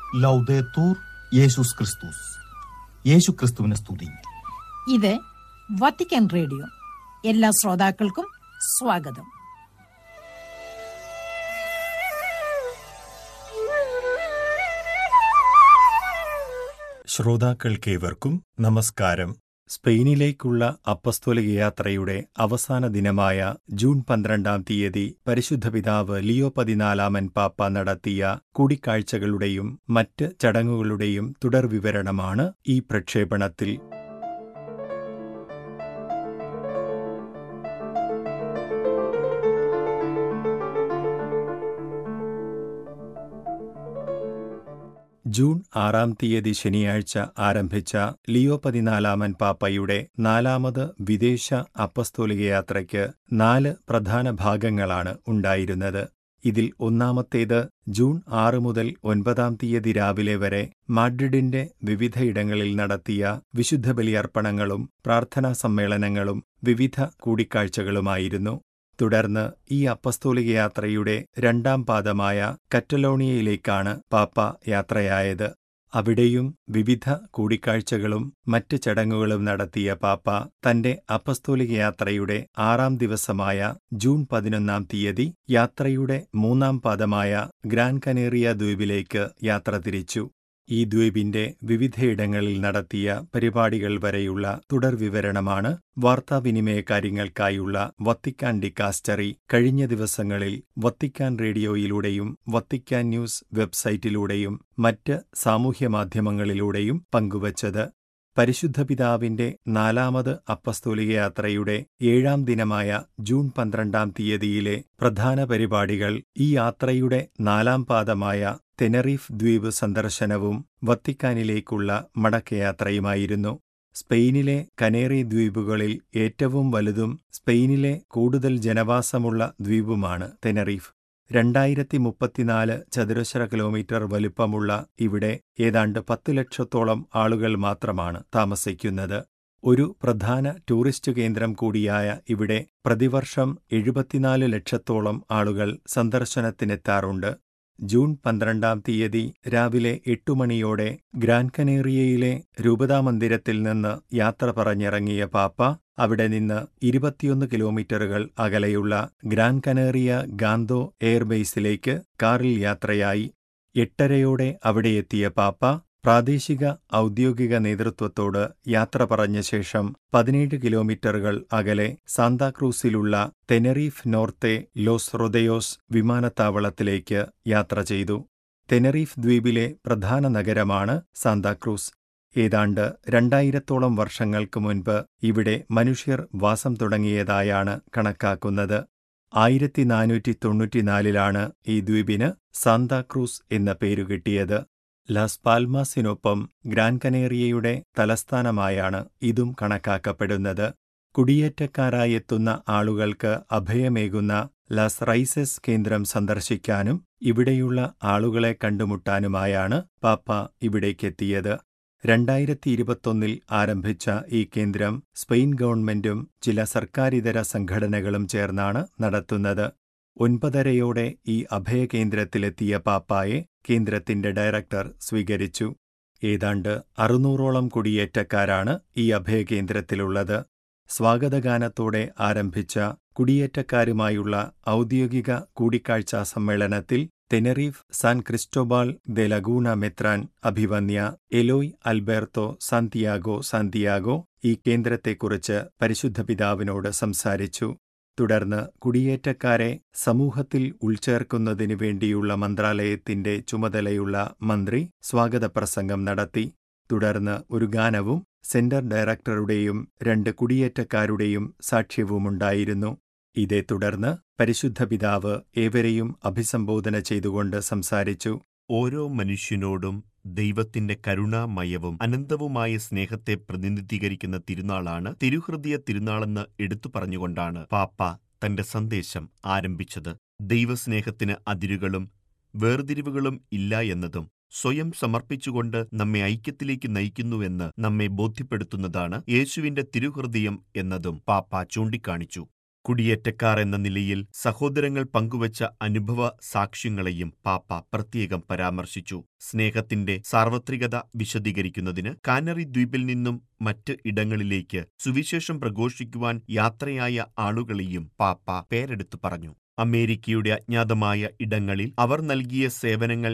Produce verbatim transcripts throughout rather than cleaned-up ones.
ലൗദേത്തൂർ യേശുസ് ക്രിസ്തുസ്. യേശു ക്രിസ്തുവിനെ സ്തുതി. ഇത് വത്തിക്കാൻ റേഡിയോ. എല്ലാ ശ്രോതാക്കൾക്കും സ്വാഗതം. ശ്രോതാക്കൾക്കേവർക്കും നമസ്കാരം. സ്പെയിനിലേക്കുള്ള അപ്പസ്തോലിക യാത്രയുടെ അവസാന ദിനമായ ജൂൺ പന്ത്രണ്ടാം തീയതി പരിശുദ്ധ പിതാവ് ലിയോ പതിനാലാമൻ പാപ്പ നടത്തിയ കൂടിക്കാഴ്ചകളുടെയും മറ്റ് ചടങ്ങുകളുടെയും തുടർവിവരണമാണ് ഈ പ്രക്ഷേപണത്തിൽ. ജൂൺ ആറാം തീയതി ശനിയാഴ്ച ആരംഭിച്ച ലിയോ പതിനാലാമൻ പാപ്പയുടെ നാലാമത് വിദേശ അപ്പസ്തോലിക യാത്രയ്ക്ക് നാല് പ്രധാന ഭാഗങ്ങളാണ് ഉണ്ടായിരുന്നത്. ഇതിൽ ഒന്നാമത്തേത് ജൂൺ ആറ് മുതൽ ഒൻപതാം തീയതി രാവിലെ വരെ മാഡ്രിഡിന്റെ വിവിധയിടങ്ങളിൽ നടത്തിയ വിശുദ്ധ ബലിയർപ്പണങ്ങളും പ്രാർത്ഥനാ സമ്മേളനങ്ങളും വിവിധ കൂടിക്കാഴ്ചകളുമായിരുന്നു. തുടർന്ന് ഈ അപ്പസ്തോലിക യാത്രയുടെ രണ്ടാം പാദമായ കറ്റലോണിയയിലേക്കാണ് പാപ്പ യാത്രയായത്. അവിടെയും വിവിധ കൂടിക്കാഴ്ചകളും മറ്റ് ചടങ്ങുകളും നടത്തിയ പാപ്പ തന്റെ അപ്പസ്തോലിക യാത്രയുടെ ആറാം ദിവസമായ ജൂൺ പതിനൊന്നാം തീയതി യാത്രയുടെ മൂന്നാം പാദമായ ഗ്രാൻ കനേറിയ ദ്വീപിലേക്ക് യാത്ര തിരിച്ചു. ഈ ദ്വീപിന്റെ വിവിധയിടങ്ങളിൽ നടത്തിയ പരിപാടികൾ വരെയുള്ള തുടർവിവരണമാണ് വാർത്താവിനിമയ കാര്യങ്ങൾക്കായുള്ള വത്തിക്കാൻ ഡിക്കാസ്റ്ററി കഴിഞ്ഞ ദിവസങ്ങളിൽ വത്തിക്കാൻ റേഡിയോയിലൂടെയും വത്തിക്കാൻ ന്യൂസ് വെബ്സൈറ്റിലൂടെയും മറ്റ് സാമൂഹ്യമാധ്യമങ്ങളിലൂടെയും പങ്കുവച്ചത്. പരിശുദ്ധ പിതാവിന്റെ നാലാമത് അപ്പസ്തോലിക യാത്രയുടെ ഏഴാം ദിനമായ ജൂൺ പന്ത്രണ്ടാം തീയതിയിലെ പ്രധാന പരിപാടികൾ ഈ യാത്രയുടെ നാലാം പാദമായ തെനറീഫ് ദ്വീപ് സന്ദർശനവും വത്തിക്കാനിലേക്കുള്ള മടക്കയാത്രയുമായിരുന്നു. സ്പെയിനിലെ കനേറി ദ്വീപുകളിൽ ഏറ്റവും വലുതും സ്പെയിനിലെ കൂടുതൽ ജനവാസമുള്ള ദ്വീപുമാണ് തെനറീഫ്. രണ്ടായിരത്തി മുപ്പത്തിനാല് ചതുരശ്ര കിലോമീറ്റർ വലുപ്പമുള്ള ഇവിടെ ഏതാണ്ട് പത്ത് ലക്ഷത്തോളം ആളുകൾ മാത്രമാണ് താമസിക്കുന്നത്. ഒരു പ്രധാന ടൂറിസ്റ്റ് കേന്ദ്രം കൂടിയായ ഇവിടെ പ്രതിവർഷം എഴുപത്തിനാല് ലക്ഷത്തോളം ആളുകൾ സന്ദർശനത്തിനെത്താറുണ്ട്. ജൂൺ പന്ത്രണ്ടാം തീയതി രാവിലെ എട്ടു മണിയോടെ ഗ്രാൻ കനേറിയയിലെ രൂപതാമന്ദിരത്തിൽ നിന്ന് യാത്ര പറഞ്ഞിറങ്ങിയ പാപ്പ അവിടെ നിന്ന് ഇരുപത്തിയൊന്ന് കിലോമീറ്ററുകൾ അകലെയുള്ള ഗ്രാൻ കനേറിയ ഗാന്തോ എയർബേസിലേക്ക് കാറിൽ യാത്രയായി. എട്ടരയോടെ അവിടെയെത്തിയ പാപ്പ പ്രാദേശിക ഔദ്യോഗിക നേതൃത്വത്തോട് യാത്ര പറഞ്ഞ ശേഷം പതിനേഴ് കിലോമീറ്ററുകൾ അകലെ സാന്താക്രൂസിലുള്ള തെനറീഫ് നോർത്തെ ലോസ് റൊദയോസ് വിമാനത്താവളത്തിലേക്ക് യാത്ര ചെയ്തു. തെനറീഫ് ദ്വീപിലെ പ്രധാന നഗരമാണ് സാന്താക്രൂസ്. ഏതാണ്ട് രണ്ടായിരത്തോളം വർഷങ്ങൾക്ക് മുൻപ് ഇവിടെ മനുഷ്യർ വാസം തുടങ്ങിയതായാണ് കണക്കാക്കുന്നത്. ആയിരത്തി നാനൂറ്റി തൊണ്ണൂറ്റിനാലിലാണ് ഈ ദ്വീപിന് സാന്താക്രൂസ് എന്ന പേരുകിട്ടിയത്. ലാസ് പാൽമാസിനൊപ്പം ഗ്രാൻ കനേറിയയുടെ തലസ്ഥാനമായാണ് ഇതും കണക്കാക്കപ്പെടുന്നത്. കുടിയേറ്റക്കാരായെത്തുന്ന ആളുകൾക്ക് അഭയമേകുന്ന ലാസ് റൈസസ് കേന്ദ്രം സന്ദർശിക്കാനും ഇവിടെയുള്ള ആളുകളെ കണ്ടുമുട്ടാനുമായാണ് പാപ്പ ഇവിടേക്കെത്തിയത്. രണ്ടായിരത്തി ഇരുപത്തൊന്നിൽ ആരംഭിച്ച ഈ കേന്ദ്രം സ്പെയിൻ ഗവൺമെന്റും ചില സർക്കാരിതര സംഘടനകളും ചേർന്നാണ് നടത്തുന്നത്. ഒൻപതരയോടെ ഈ അഭയകേന്ദ്രത്തിലെത്തിയ പാപ്പായെ കേന്ദ്രത്തിന്റെ ഡയറക്ടർ സ്വീകരിച്ചു. ഏതാണ്ട് അറുന്നൂറോളം കുടിയേറ്റക്കാരാണ് ഈ അഭയകേന്ദ്രത്തിലുള്ളത്. സ്വാഗതഗാനത്തോടെ ആരംഭിച്ച കുടിയേറ്റക്കാരുമായുള്ള ഔദ്യോഗിക കൂടിക്കാഴ്ചാ സമ്മേളനത്തിൽ തെനറീഫ് സാൻ ക്രിസ്റ്റോബാൾ ദെ ലഗൂണ മെത്രാൻ അഭിവന്യ എലോയ് അൽബെർട്ടോ സാന്തിയാഗോ സാന്തിയാഗോ ഈ കേന്ദ്രത്തെക്കുറിച്ച് പരിശുദ്ധ പിതാവിനോട് സംസാരിച്ചു. തുടർന്ന് കുടിയേറ്റക്കാരെ സമൂഹത്തിൽ ഉൾച്ചേർക്കുന്നതിനു വേണ്ടിയുള്ള മന്ത്രാലയത്തിന്റെ ചുമതലയുള്ള മന്ത്രി സ്വാഗതപ്രസംഗം നടത്തി. തുടർന്ന് ഒരു ഗാനവും സെന്റർ ഡയറക്ടറുടെയും രണ്ട് കുടിയേറ്റക്കാരുടെയും സാക്ഷ്യവുമുണ്ടായിരുന്നു. ഇതേ തുടർന്ന് പരിശുദ്ധ പിതാവ് ഏവരെയും അഭിസംബോധന ചെയ്തുകൊണ്ട് സംസാരിച്ചു. ഓരോ മനുഷ്യനോടും ദൈവത്തിന്റെ കരുണാമയവും അനന്തവുമായ സ്നേഹത്തെ പ്രതിനിധീകരിക്കുന്ന തിരുനാളാണ് തിരുഹൃദയ തിരുനാളെന്ന് എടുത്തു പറഞ്ഞുകൊണ്ടാണ് പാപ്പ തന്റെ സന്ദേശം ആരംഭിച്ചത്. ദൈവസ്നേഹത്തിന് അതിരുകളും വേർതിരിവുകളും ഇല്ല എന്നതും സ്വയം സമർപ്പിച്ചുകൊണ്ട് നമ്മെ ഐക്യത്തിലേക്ക് നയിക്കുന്നുവെന്ന് നമ്മെ ബോധ്യപ്പെടുത്തുന്നതാണ് യേശുവിന്റെ തിരുഹൃദയം എന്നതും പാപ്പ ചൂണ്ടിക്കാണിച്ചു. കുടിയേറ്റക്കാർ എന്ന നിലയിൽ സഹോദരങ്ങൾ പങ്കുവച്ച അനുഭവ സാക്ഷ്യങ്ങളെയും പാപ്പ പ്രത്യേകം പരാമർശിച്ചു. സ്നേഹത്തിന്റെ സാർവത്രികത വിശദീകരിക്കുന്നതിന് കാനറി ദ്വീപിൽ നിന്നും മറ്റ് ഇടങ്ങളിലേക്ക് സുവിശേഷം പ്രഘോഷിക്കുവാൻ യാത്രയായ ആളുകളെയും പാപ്പ പേരെടുത്തു പറഞ്ഞു. അമേരിക്കയുടെ അജ്ഞാതമായ ഇടങ്ങളിൽ അവർ നൽകിയ സേവനങ്ങൾ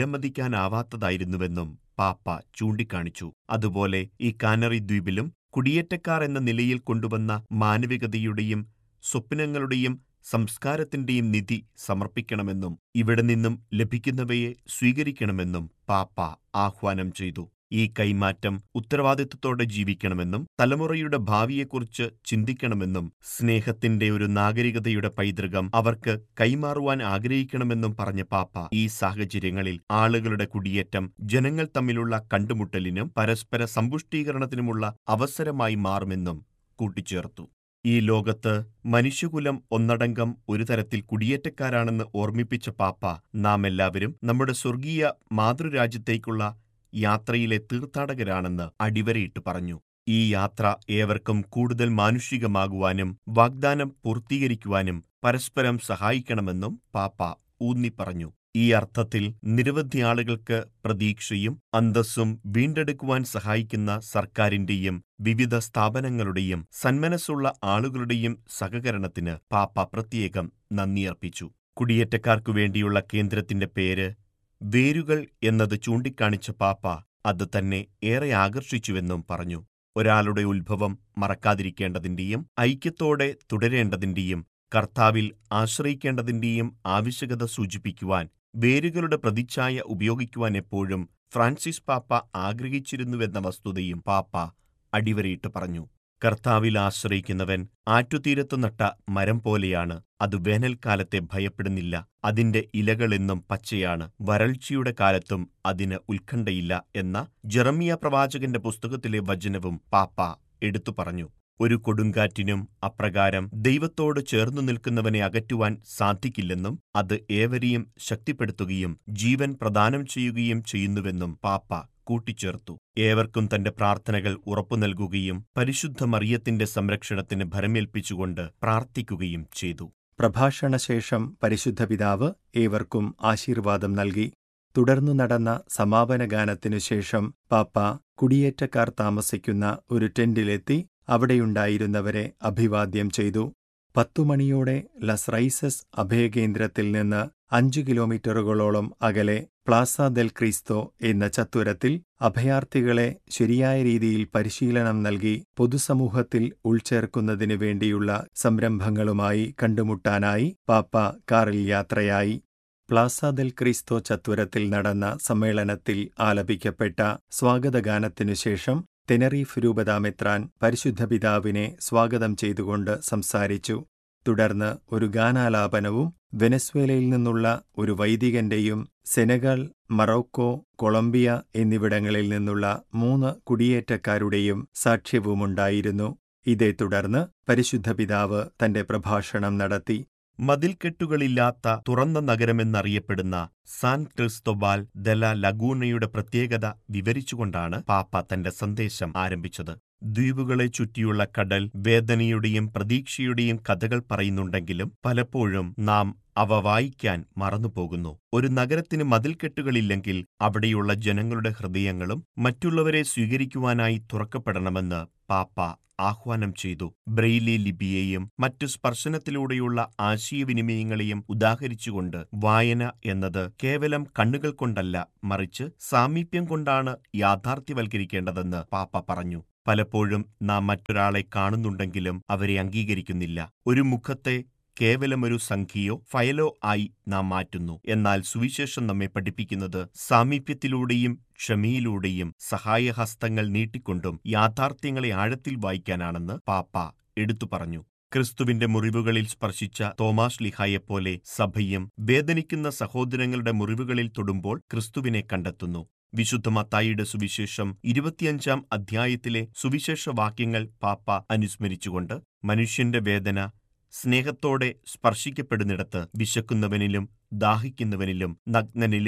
വിലമതിക്കാനാവാത്തതായിരുന്നുവെന്നും പാപ്പ ചൂണ്ടിക്കാണിച്ചു. അതുപോലെ ഈ കാനറി ദ്വീപിലും കുടിയേറ്റക്കാർ എന്ന നിലയിൽ കൊണ്ടുവന്ന മാനവികതയുടെയും സ്വപ്നങ്ങളുടെയും സംസ്കാരത്തിന്റെയും നിധി സമർപ്പിക്കണമെന്നും ഇവിടെ നിന്നും ലഭിക്കുന്നവയെ സ്വീകരിക്കണമെന്നും പാപ്പ ആഹ്വാനം ചെയ്തു. ഈ കൈമാറ്റം ഉത്തരവാദിത്വത്തോടെ ജീവിക്കണമെന്നും തലമുറയുടെ ഭാവിയെക്കുറിച്ച് ചിന്തിക്കണമെന്നും സ്നേഹത്തിന്റെ ഒരു നാഗരികതയുടെ പൈതൃകം അവർക്ക് കൈമാറുവാൻ ആഗ്രഹിക്കണമെന്നും പറഞ്ഞ പാപ്പ ഈ സാഹചര്യങ്ങളിൽ ആളുകളുടെ കുടിയേറ്റം ജനങ്ങൾ തമ്മിലുള്ള കണ്ടുമുട്ടലിനും പരസ്പര സമ്പുഷ്ടീകരണത്തിനുമുള്ള അവസരമായി മാറുമെന്നും കൂട്ടിച്ചേർത്തു. ഈ ലോകത്ത് മനുഷ്യകുലം ഒന്നടങ്കം ഒരു തരത്തിൽ കുടിയേറ്റക്കാരാണെന്ന് ഓർമ്മിപ്പിച്ച പാപ്പ നാം എല്ലാവരും നമ്മുടെ സ്വർഗീയ മാതൃരാജ്യത്തേക്കുള്ള യാത്രയിലെ തീർത്ഥാടകരാണെന്ന് അടിവരയിട്ട് പറഞ്ഞു. ഈ യാത്ര ഏവർക്കും കൂടുതൽ മാനുഷികമാകുവാനും വാഗ്ദാനം പൂർത്തീകരിക്കുവാനും പരസ്പരം സഹായിക്കണമെന്നും പാപ്പ ഊന്നിപ്പറഞ്ഞു. ഈ അർത്ഥത്തിൽ നിരവധി ആളുകൾക്ക് പ്രതീക്ഷയും അന്തസ്സും വീണ്ടെടുക്കുവാൻ സഹായിക്കുന്ന സർക്കാരിന്റെയും വിവിധ സ്ഥാപനങ്ങളുടെയും സന്മനസ്സുള്ള ആളുകളുടെയും സഹകരണത്തിന് പാപ്പ പ്രത്യേകം നന്ദിയർപ്പിച്ചു. കുടിയേറ്റക്കാർക്കു വേണ്ടിയുള്ള കേന്ദ്രത്തിന്റെ പേര് വേരുകൾ എന്നത് ചൂണ്ടിക്കാണിച്ച പാപ്പ അത് തന്നെ ഏറെ ആകർഷിച്ചുവെന്നും പറഞ്ഞു. ഒരാളുടെ ഉത്ഭവം മറക്കാതിരിക്കേണ്ടതിന്റെയും ഐക്യത്തോടെ തുടരേണ്ടതിന്റെയും കർത്താവിൽ ആശ്രയിക്കേണ്ടതിന്റെയും ആവശ്യകത സൂചിപ്പിക്കുവാൻ വേരുകളുടെ പ്രതിച്ഛായ ഉപയോഗിക്കുവാൻ എപ്പോഴും ഫ്രാൻസിസ് പാപ്പ ആഗ്രഹിച്ചിരുന്നുവെന്ന വസ്തുതയും പാപ്പ അടിവരയിട്ട് പറഞ്ഞു. കർത്താവിൽ ആശ്രയിക്കുന്നവൻ ആറ്റുതീരത്തു നട്ട മരം പോലെയാണ്. അത് വേനൽക്കാലത്തെ ഭയപ്പെടുന്നില്ല. അതിന്റെ ഇലകളെന്നും പച്ചയാണ്. വരൾച്ചയുടെ കാലത്തും അതിന് ഉത്കണ്ഠയില്ല എന്ന ജെറമിയ പ്രവാചകന്റെ പുസ്തകത്തിലെ വചനവും പാപ്പ എടുത്തു പറഞ്ഞു. ഒരു കൊടുങ്കാറ്റിനും അപ്രകാരം ദൈവത്തോട് ചേർന്നു നിൽക്കുന്നവനെ അകറ്റുവാൻ സാധിക്കില്ലെന്നും അത് ഏവരെയും ശക്തിപ്പെടുത്തുകയും ജീവൻ പ്രദാനം ചെയ്യുകയും ചെയ്യുന്നുവെന്നും പാപ്പ കൂട്ടിച്ചേർത്തു. ഏവർക്കും തന്റെ പ്രാർത്ഥനകൾ ഉറപ്പു നൽകുകയും പരിശുദ്ധ മറിയത്തിന്റെ സംരക്ഷണത്തിന് ഭരമേൽപ്പിച്ചുകൊണ്ട് പ്രാർത്ഥിക്കുകയും ചെയ്തു. പ്രഭാഷണശേഷം പരിശുദ്ധ പിതാവ് ഏവർക്കും ആശീർവാദം നൽകി. തുടർന്നു നടന്ന സമാപന ഗാനത്തിനു ശേഷം പാപ്പ കുടിയേറ്റക്കാർ താമസിക്കുന്ന ഒരു ടെന്റിലെത്തി അവിടെയുണ്ടായിരുന്നവരെ അഭിവാദ്യം ചെയ്തു. പത്തുമണിയോടെ ലസ് റൈസസ് അഭയകേന്ദ്രത്തിൽ നിന്ന് അഞ്ചു കിലോമീറ്ററുകളോളം അകലെ പ്ലാസ ദെൽ ക്രിസ്തോ എന്ന ചത്വരത്തിൽ അഭയാർത്ഥികളെ ശരിയായ രീതിയിൽ പരിശീലനം നൽകി പൊതുസമൂഹത്തിൽ ഉൾച്ചേർക്കുന്നതിനു വേണ്ടിയുള്ള സംരംഭങ്ങളുമായി കണ്ടുമുട്ടാനായി പാപ്പ കാറിൽ യാത്രയായി. പ്ലാസ ദെൽ ക്രിസ്തോ ചത്വരത്തിൽ നടന്ന സമ്മേളനത്തിൽ ആലപിക്കപ്പെട്ട സ്വാഗതഗാനത്തിനു ശേഷം തെനറീഫ് രൂപതാമെത്രാൻ പരിശുദ്ധ പിതാവിനെ സ്വാഗതം ചെയ്തുകൊണ്ട് സംസാരിച്ചു. തുടർന്ന് ഒരു ഗാനാലാപനവും വെനസ്വേലയിൽ നിന്നുള്ള ഒരു വൈദികന്റെയും സെനഗൽ, മറോക്കോ, കൊളംബിയ എന്നിവിടങ്ങളിൽ നിന്നുള്ള മൂന്ന് കുടിയേറ്റക്കാരുടെയും സാക്ഷ്യവുമുണ്ടായിരുന്നു. ഇതേ തുടർന്ന് പരിശുദ്ധ പിതാവ് തന്റെ പ്രഭാഷണം നടത്തി. മതിൽക്കെട്ടുകളില്ലാത്ത തുറന്ന നഗരമെന്നറിയപ്പെടുന്ന സാൻ ക്രിസ്തോബാൽ ദെ ലാ ലഗൂണയുടെ പ്രത്യേകത വിവരിച്ചുകൊണ്ടാണ് പാപ്പ തന്റെ സന്ദേശം ആരംഭിച്ചത്. ദ്വീപുകളെ ചുറ്റിയുള്ള കടൽ വേദനയുടെയും പ്രതീക്ഷയുടെയും കഥകൾ പറയുന്നുണ്ടെങ്കിലും പലപ്പോഴും നാം അവ വായിക്കാൻ മറന്നുപോകുന്നു. ഒരു നഗരത്തിന് മതിൽക്കെട്ടുകളില്ലെങ്കിൽ അവിടെയുള്ള ജനങ്ങളുടെ ഹൃദയങ്ങളും മറ്റുള്ളവരെ സ്വീകരിക്കുവാനായി തുറക്കപ്പെടണമെന്ന് പാപ്പ ആഹ്വാനം ചെയ്തു. ബ്രെയിലി ലിപിയെയും മറ്റു സ്പർശനത്തിലൂടെയുള്ള ആശയവിനിമയങ്ങളെയും ഉദാഹരിച്ചുകൊണ്ട് വായന എന്നത് കേവലം കണ്ണുകൾ കൊണ്ടല്ല, മറിച്ച് സാമീപ്യം കൊണ്ടാണ് യാഥാർത്ഥ്യവൽക്കരിക്കേണ്ടതെന്ന് പാപ്പ പറഞ്ഞു. പലപ്പോഴും നാം മറ്റൊരാളെ കാണുന്നുണ്ടെങ്കിലും അവരെ അംഗീകരിക്കുന്നില്ല. ഒരു മുഖത്തെ കേവലമൊരു സംഖ്യയോ ഫയലോ ആയി നാം മാറ്റുന്നു. എന്നാൽ സുവിശേഷം നമ്മെ പഠിപ്പിക്കുന്നത് സാമീപ്യത്തിലൂടെയും ക്ഷമയിലൂടെയും സഹായഹസ്തങ്ങൾ നീട്ടിക്കൊണ്ടും യാഥാർത്ഥ്യങ്ങളെ ആഴത്തിൽ വായിക്കാനാണെന്ന് പാപ്പ എടുത്തു പറഞ്ഞു. ക്രിസ്തുവിന്റെ മുറിവുകളിൽ സ്പർശിച്ച തോമാസ് ലീഹായെപ്പോലെ സഭയും വേദനിക്കുന്ന സഹോദരങ്ങളുടെ മുറിവുകളിൽ തൊടുമ്പോൾ ക്രിസ്തുവിനെ കണ്ടെത്തുന്നു. വിശുദ്ധ മത്തായിയുടെ സുവിശേഷം ഇരുപത്തിയഞ്ചാം അധ്യായത്തിലെ സുവിശേഷ വാക്യങ്ങൾ പാപ്പ അനുസ്മരിച്ചുകൊണ്ട് മനുഷ്യന്റെ വേദന സ്നേഹത്തോടെ സ്പർശിക്കപ്പെടുന്നിടത്ത് വിശക്കുന്നവനിലും ദാഹിക്കുന്നവനിലും നഗ്നനിലും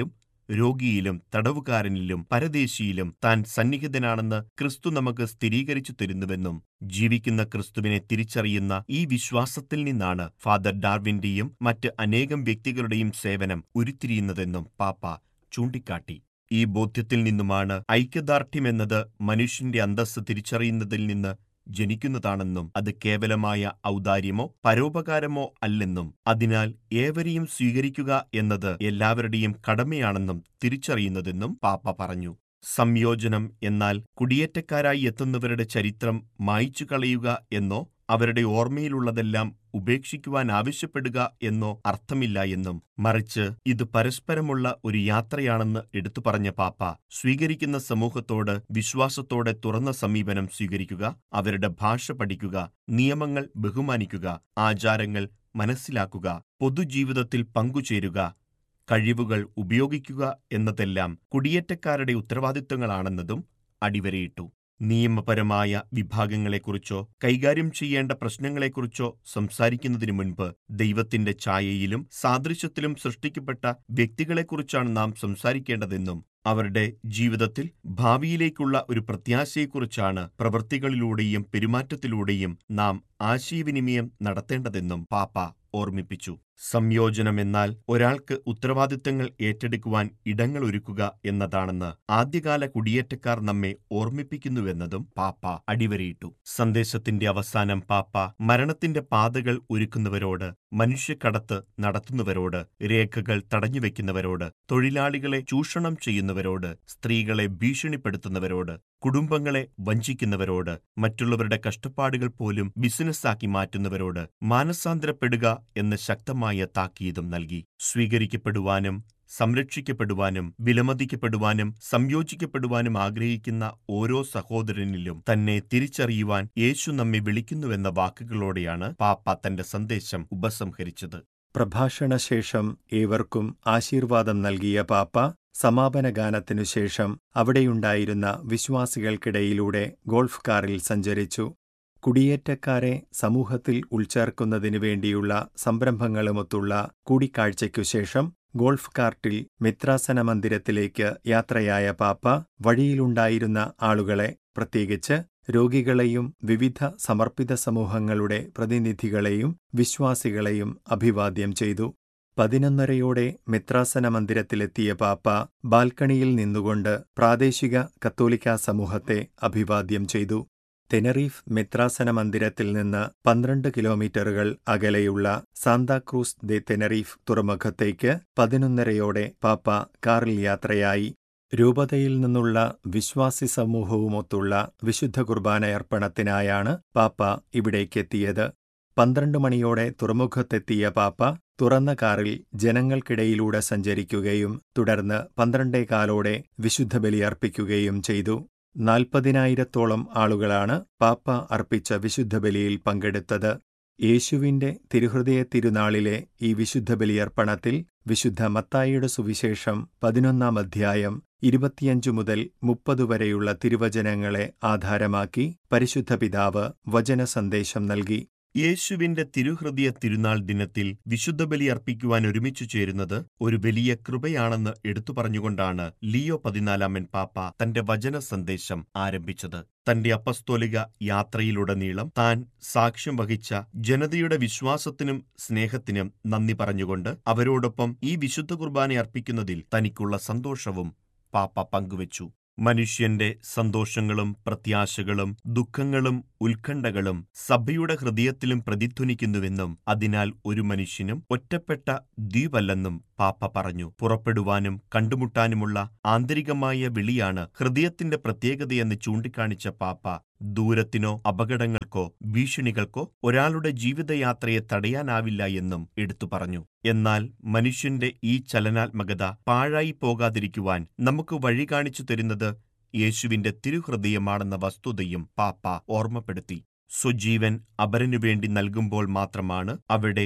രോഗിയിലും തടവുകാരനിലും പരദേശിയിലും താൻ സന്നിഹിതനാണെന്ന് ക്രിസ്തു നമുക്ക് സ്ഥിരീകരിച്ചു തരുന്നുവെന്നും ജീവിക്കുന്ന ക്രിസ്തുവിനെ തിരിച്ചറിയുന്ന ഈ വിശ്വാസത്തിൽ നിന്നാണ് ഫാദർ ഡാർവിന്റെയും മറ്റ് അനേകം വ്യക്തികളുടെയും സേവനം ഉരുത്തിരിയുന്നതെന്നും പാപ്പ ചൂണ്ടിക്കാട്ടി. ഈ ബോധ്യത്തിൽ നിന്നുമാണ് ഐക്യദാർഢ്യമെന്നത് മനുഷ്യന്റെ അന്തസ്സ് തിരിച്ചറിയുന്നതിൽ നിന്ന് ജനിക്കുന്നതാണെന്നും അത് കേവലമായ ഔദാര്യമോ പരോപകാരമോ അല്ലെന്നും അതിനാൽ ഏവരെയും സ്വീകരിക്കുക എന്നത് എല്ലാവരുടെയും കടമയാണെന്നും തിരിച്ചറിയുന്നതെന്നും പാപ്പ പറഞ്ഞു. സംയോജനം എന്നാൽ കുടിയേറ്റക്കാരായി എത്തുന്നവരുടെ ചരിത്രം മായ്ച്ചു കളയുക എന്നോ അവരുടെ ഓർമ്മയിലുള്ളതെല്ലാം ഉപേക്ഷിക്കുവാൻ ആവശ്യപ്പെടുക എന്നോ അർത്ഥമില്ല എന്നും മറിച്ച് ഇത് പരസ്പരമുള്ള ഒരു യാത്രയാണെന്ന് എടുത്തു പറഞ്ഞ പാപ്പ സ്വീകരിക്കുന്ന സമൂഹത്തോട് വിശ്വാസത്തോടെ തുറന്ന സമീപനം സ്വീകരിക്കുക, അവരുടെ ഭാഷ പഠിക്കുക, നിയമങ്ങൾ ബഹുമാനിക്കുക, ആചാരങ്ങൾ മനസ്സിലാക്കുക, പൊതുജീവിതത്തിൽ പങ്കുചേരുക, കഴിവുകൾ ഉപയോഗിക്കുക എന്നതെല്ലാം കുടിയേറ്റക്കാരുടെ ഉത്തരവാദിത്തങ്ങളാണെന്നതും അടിവരയിട്ടു. നിയമപരമായ വിഭാഗങ്ങളെക്കുറിച്ചോ കൈകാര്യം ചെയ്യേണ്ട പ്രശ്നങ്ങളെക്കുറിച്ചോ സംസാരിക്കുന്നതിനു മുൻപ് ദൈവത്തിന്റെ ഛായയിലും സാദൃശ്യത്തിലും സൃഷ്ടിക്കപ്പെട്ട വ്യക്തികളെക്കുറിച്ചാണ് നാം സംസാരിക്കേണ്ടതെന്നും അവരുടെ ജീവിതത്തിൽ ഭാവിയിലേക്കുള്ള ഒരു പ്രത്യാശയെക്കുറിച്ചാണ് പ്രവൃത്തികളിലൂടെയും പെരുമാറ്റത്തിലൂടെയും നാം ആശയവിനിമയം നടത്തേണ്ടതെന്നും പാപ്പ ഓർമ്മിപ്പിച്ചു. സംയോജനമെന്നാൽ ഒരാൾക്ക് ഉത്തരവാദിത്തങ്ങൾ ഏറ്റെടുക്കുവാൻ ഇടങ്ങൾ ഒരുക്കുക എന്നതാണെന്ന് ആദ്യകാല കുടിയേറ്റക്കാർ നമ്മെ ഓർമ്മിപ്പിക്കുന്നുവെന്നതും പാപ്പ അടിവരയിട്ടു. സന്ദേശത്തിന്റെ അവസാനം പാപ്പ മരണത്തിന്റെ പാതകൾ ഒരുക്കുന്നവരോട്, മനുഷ്യക്കടത്ത് നടത്തുന്നവരോട്, രേഖകൾ തടഞ്ഞുവെക്കുന്നവരോട്, തൊഴിലാളികളെ ചൂഷണം ചെയ്യുന്നവരോട്, സ്ത്രീകളെ ഭീഷണിപ്പെടുത്തുന്നവരോട്, കുടുംബങ്ങളെ വഞ്ചിക്കുന്നവരോട്, മറ്റുള്ളവരുടെ കഷ്ടപ്പാടുകൾ പോലും ബിസിനസ്സാക്കി മാറ്റുന്നവരോട് മാനസാന്തരപ്പെടുക എന്ന് ശക്തമായ താക്കീതും നൽകി. സ്വീകരിക്കപ്പെടുവാനും സംരക്ഷിക്കപ്പെടുവാനും വിലമതിക്കപ്പെടുവാനും സംയോജിക്കപ്പെടുവാനും ആഗ്രഹിക്കുന്ന ഓരോ സഹോദരനിലും തന്നെ തിരിച്ചറിയുവാൻ യേശു നമ്മെ വിളിക്കുന്നുവെന്ന വാക്കുകളോടെയാണ് പാപ്പ തന്റെ സന്ദേശം ഉപസംഹരിച്ചത്. പ്രഭാഷണശേഷം ഏവർക്കും ആശീർവാദം നൽകിയ പാപ്പ സമാപന ഗാനത്തിനു ശേഷം അവിടെയുണ്ടായിരുന്ന വിശ്വാസികൾക്കിടയിലൂടെ ഗോൾഫ് കാറിൽ സഞ്ചരിച്ചു. കുടിയേറ്റക്കാരെ സമൂഹത്തിൽ ഉൾച്ചേർക്കുന്നതിനു വേണ്ടിയുള്ള സംരംഭങ്ങളുമൊത്തുള്ള കൂടിക്കാഴ്ചയ്ക്കു ശേഷം ഗോൾഫ് കാർട്ടിൽ മിത്രാസന മന്ദിരത്തിലേക്ക് യാത്രയായ പാപ്പ വഴിയിലുണ്ടായിരുന്ന ആളുകളെ, പ്രത്യേകിച്ച് രോഗികളെയും വിവിധ സമർപ്പിത സമൂഹങ്ങളുടെ പ്രതിനിധികളെയും വിശ്വാസികളെയും അഭിവാദ്യം ചെയ്തു. പതിനൊന്നരയോടെ മിത്രാസന മന്ദിരത്തിലെത്തിയ പാപ്പ ബാൽക്കണിയിൽ നിന്നുകൊണ്ട് പ്രാദേശിക കത്തോലിക്കാ സമൂഹത്തെ അഭിവാദ്യം ചെയ്തു. തെനറീഫ് മിത്രാസന മന്ദിരത്തിൽ നിന്ന് പന്ത്രണ്ട് കിലോമീറ്ററുകൾ അകലെയുള്ള സാന്താക്രൂസ് ദെ തെനറീഫ് തുറമുഖത്തേക്ക് പതിനൊന്നരയോടെ പാപ്പ കാറിൽ യാത്രയായി. രൂപതയിൽ നിന്നുള്ള വിശ്വാസി സമൂഹവുമൊത്തുള്ള വിശുദ്ധ കുർബാനയർപ്പണത്തിനായാണ് പാപ്പ ഇവിടേക്കെത്തിയത്. പന്ത്രണ്ട് മണിയോടെ തുറമുഖത്തെത്തിയ പാപ്പ തുറന്ന കാറിൽ ജനങ്ങൾക്കിടയിലൂടെ സഞ്ചരിക്കുകയും തുടർന്ന് പന്ത്രണ്ടേകാലോടെ വിശുദ്ധ ബലിയർപ്പിക്കുകയും ചെയ്തു. നാൽപ്പതിനായിരത്തോളം ആളുകളാണ് പാപ്പ അർപ്പിച്ച വിശുദ്ധ ബലിയിൽ പങ്കെടുത്തത്. യേശുവിന്റെ തിരുഹൃദയ തിരുനാളിലെ ഈ വിശുദ്ധ ബലിയർപ്പണത്തിൽ വിശുദ്ധ മത്തായിയുടെ സുവിശേഷം പതിനൊന്നാം അധ്യായം ഇരുപത്തിയഞ്ചു മുതൽ മുപ്പത് വരെയുള്ള തിരുവചനങ്ങളെ ആധാരമാക്കി പരിശുദ്ധ പിതാവ് വചന സന്ദേശം നൽകി. യേശുവിന്റെ തിരുഹൃദയ തിരുനാൾ ദിനത്തിൽ വിശുദ്ധ ബലി അർപ്പിക്കുവാൻ ഒരുമിച്ചു ചേരുന്നത് ഒരു വലിയ കൃപയാണെന്ന് എടുത്തു പറഞ്ഞുകൊണ്ടാണ് ലിയോ പതിനാലാമൻ പാപ്പ തന്റെ വചന സന്ദേശം ആരംഭിച്ചത്. തന്റെ അപ്പസ്തോലിക യാത്രയിലുടനീളം താൻ സാക്ഷ്യം വഹിച്ച ജനതയുടെ വിശ്വാസത്തിനും സ്നേഹത്തിനും നന്ദി പറഞ്ഞുകൊണ്ട് അവരോടൊപ്പം ഈ വിശുദ്ധ കുർബാന അർപ്പിക്കുന്നതിൽ തനിക്കുള്ള സന്തോഷവും പാപ്പ പങ്കുവച്ചു. മനുഷ്യന്റെ സന്തോഷങ്ങളും പ്രത്യാശകളും ദുഃഖങ്ങളും ഉത്കണ്ഠകളും സഭയുടെ ഹൃദയത്തിലും പ്രതിധ്വനിക്കുന്നുവെന്നും അതിനാൽ ഒരു മനുഷ്യനും ഒറ്റപ്പെട്ട ദ്വീപല്ലെന്നും പാപ്പ പറഞ്ഞു. പുറപ്പെടുവാനും കണ്ടുമുട്ടാനുമുള്ള ആന്തരികമായ വിളിയാണ് ഹൃദയത്തിന്റെ പ്രത്യേകതയെന്ന് ചൂണ്ടിക്കാണിച്ച പാപ്പ ദൂരത്തിനോ അപകടങ്ങൾക്കോ ഭീഷണികൾക്കോ ഒരാളുടെ ജീവിതയാത്രയെ തടയാനാവില്ല എന്നും എടുത്തു പറഞ്ഞു. എന്നാൽ മനുഷ്യന്റെ ഈ ചലനാത്മകത പാഴായി പോകാതിരിക്കുവാൻ നമുക്ക് വഴി കാണിച്ചു തരുന്നത് യേശുവിന്റെ തിരുഹൃദയമാണെന്ന വസ്തുതയും പാപ്പ ഓർമ്മപ്പെടുത്തി. സ്വജീവൻ അപരനുവേണ്ടി നൽകുമ്പോൾ മാത്രമാണ് അവിടെ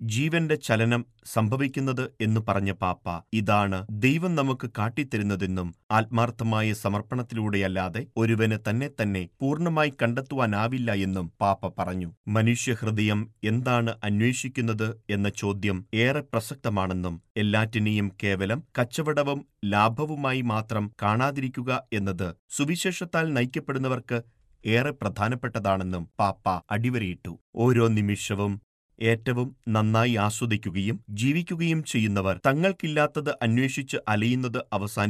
ജീവന്റെ ചലനം സംഭവിക്കുന്നത് എന്ന് പറഞ്ഞ പാപ്പ ഇതാണ് ദൈവം നമുക്ക് കാട്ടിത്തരുന്നതെന്നും ആത്മാർത്ഥമായ സമർപ്പണത്തിലൂടെയല്ലാതെ ഒരുവന് തന്നെ തന്നെ പൂർണ്ണമായി കണ്ടെത്തുവാനാവില്ല എന്നും പാപ്പ പറഞ്ഞു. മനുഷ്യഹൃദയം എന്താണ് അന്വേഷിക്കുന്നത് എന്ന ചോദ്യം ഏറെ പ്രസക്തമാണെന്നും എല്ലാറ്റിനെയും കേവലം കച്ചവടവും ലാഭവുമായി മാത്രം കാണാതിരിക്കുക എന്നത് സുവിശേഷത്താൽ നയിക്കപ്പെടുന്നവർക്ക് ഏറെ പ്രധാനപ്പെട്ടതാണെന്നും പാപ്പ അടിവരയിട്ടു. ഓരോ നിമിഷവും ഏറ്റവും നന്നായി ആസ്വദിക്കുകയും ജീവിക്കുകയും ചെയ്യുന്നവർ തങ്ങൾക്കില്ലാത്തത് അന്വേഷിച്ച് അലയുന്നത് അവസാനിപ്പിക്കും.